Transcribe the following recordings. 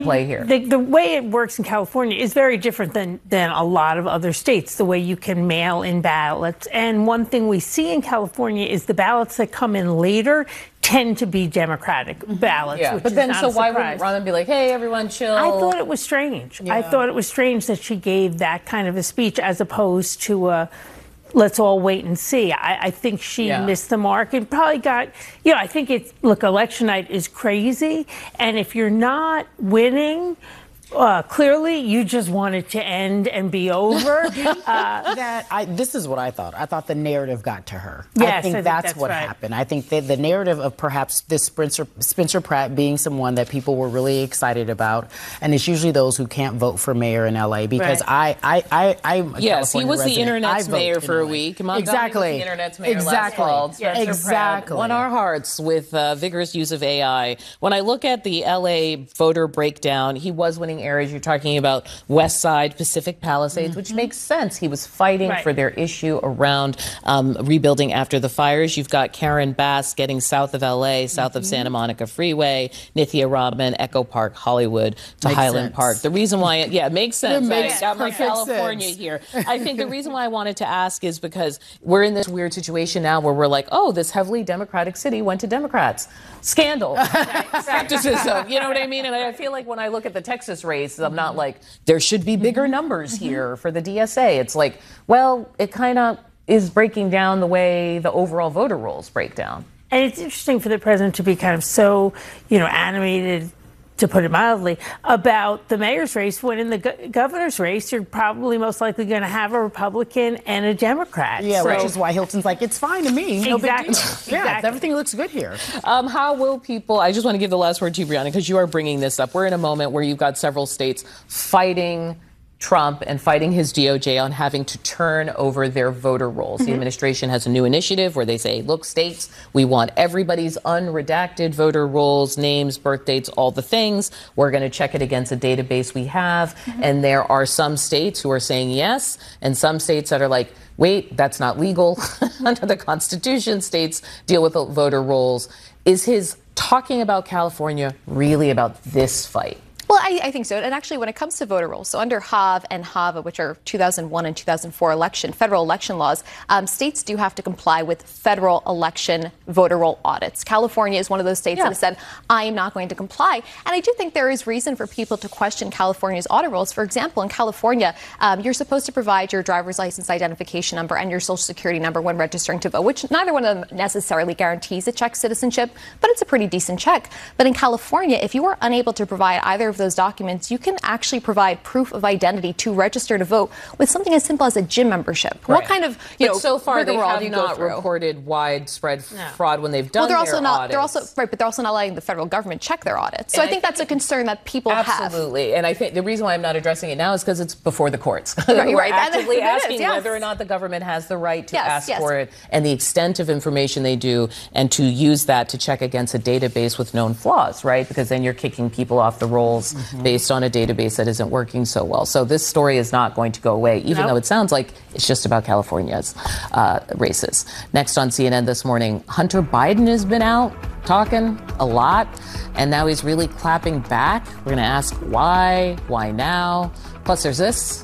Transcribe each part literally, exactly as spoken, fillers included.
play here. The, the way it works in California is very different than, than a lot of other states, the way you can mail in ballots. And one thing we see in California is the ballots that come in later tend to be Democratic ballots. Yeah. Which but is then, not so a why surprise. wouldn't Ronna be like, hey, everyone, chill? I thought it was strange. Yeah. I thought it was strange that she gave that kind of a speech as opposed to a let's all wait and see. I, I think she yeah. missed the mark and probably got, you know, I think it's, look, election night is crazy. And if you're not winning, Uh, clearly, you just want it to end and be over. uh, that I, this is what I thought. I thought the narrative got to her. Yes, I think, I think that's, that's what right. happened. I think that the narrative of perhaps this Spencer, Spencer Pratt being someone that people were really excited about, and it's usually those who can't vote for mayor in L A because right. I, I, I, I'm a yes, California he was resident. the internet's mayor for a L A. week. Montgomery exactly. was the internet's mayor exactly. last fall. Spencer exactly. Pratt won our hearts with uh, vigorous use of A I. When I look at the L A voter breakdown, he was winning areas. You're talking about West Side, Pacific Palisades, mm-hmm. which makes sense. He was fighting right. for their issue around um, rebuilding after the fires. You've got Karen Bass getting south of L A, south mm-hmm. of Santa Monica Freeway, Nithya Rahman, Echo Park, Hollywood to makes Highland sense. Park. The reason why, yeah, it makes sense. It makes I got my California sense. Here. I think the reason why I wanted to ask is because we're in this weird situation now where we're like, oh, this heavily Democratic city went to Democrats. Scandal. Skepticism. You know what I mean? And I feel like when I look at the Texas race, I'm not like, there should be bigger numbers mm-hmm. here for the D S A. It's like, well, it kind of is breaking down the way the overall voter rolls break down. And it's interesting for the president to be kind of so, you know, animated, to put it mildly, about the mayor's race, when in the go- governor's race, you're probably most likely going to have a Republican and a Democrat. Yeah, so, which is why Hilton's like, it's fine to me. No exactly. big deal. Yeah, exactly. everything looks good here. Um, how will people, I just want to give the last word to you, Brianna, because you are bringing this up. We're in a moment where you've got several states fighting Trump and fighting his D O J on having to turn over their voter rolls. Mm-hmm. The administration has a new initiative where they say, look, states, we want everybody's unredacted voter rolls, names, birth dates, all the things. We're going to check it against a database we have. Mm-hmm. And there are some states who are saying yes, and some states that are like, wait, that's not legal. Under the Constitution, states deal with voter rolls. Is his talking about California really about this fight? Well, I, I think so. And actually, when it comes to voter rolls, so under Hav and Hava, which are two thousand one and two thousand four election, federal election laws, um, states do have to comply with federal election voter roll audits. California is one of those states yeah. that has said, I am not going to comply. And I do think there is reason for people to question California's audit rolls. For example, in California, um, you're supposed to provide your driver's license identification number and your social security number when registering to vote, which neither one of them necessarily guarantees a check citizenship, but it's a pretty decent check. But in California, if you are unable to provide either of those documents, you can actually provide proof of identity to register to vote with something as simple as a gym membership. Right. What kind of, you but know, so far they have you not reported widespread no. fraud when they've done well, they're their also not, audits. They're also right, but they're also not letting the federal government check their audits. So I, I think, think that's a concern that people absolutely. have. Absolutely, and I think the reason why I'm not addressing it now is because it's before the courts. Right, We're right. actively It asking is, yes. whether or not the government has the right to yes, ask yes. for it and the extent of information they do, and to use that to check against a database with known flaws, right? Because then you're kicking people off the rolls mm-hmm. based on a database that isn't working so well. So this story is not going to go away, even nope. though it sounds like it's just about California's uh, races. Next on C N N this morning, Hunter Biden has been out talking a lot, and now he's really clapping back. We're going to ask why, why now? Plus, there's this.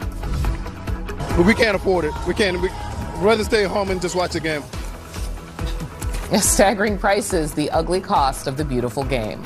But we can't afford it. We can't. We'd rather stay home and just watch a game. Staggering prices, the ugly cost of the beautiful game.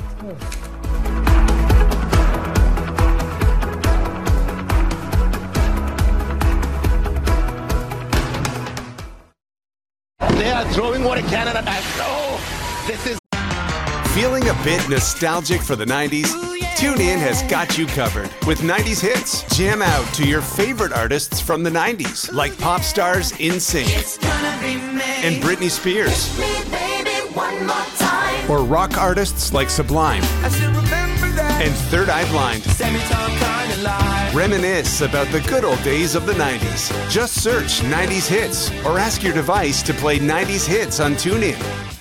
They are throwing water cannon at us. Oh, this is. Feeling a bit nostalgic for the nineties? Ooh, yeah. TuneIn has got you covered with nineties hits. Jam out to your favorite artists from the nineties, Ooh, like pop stars NSYNC and Britney Spears. Me, baby, one more time. Or rock artists like Sublime and Third Eye Blind. Reminisce about the good old days of the nineties. Just search nineties hits or ask your device to play nineties hits on TuneIn.